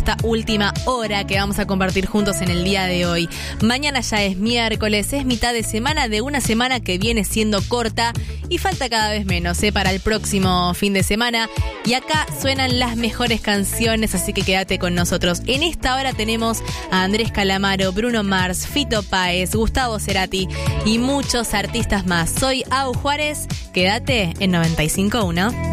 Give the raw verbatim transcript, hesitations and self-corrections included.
esta última hora que vamos a compartir juntos en el día de hoy. Mañana ya es miércoles, es mitad de semana de una semana que viene siendo corta y falta cada vez menos ¿eh? para el próximo fin de semana. Y acá suenan las mejores canciones, así que quédate con nosotros. En esta hora tenemos a Andrés Calamaro, Bruno Mars, Fito Páez, Gustavo Cerati y muchos artistas más. Soy Au Juárez, quédate en noventa y cinco punto uno.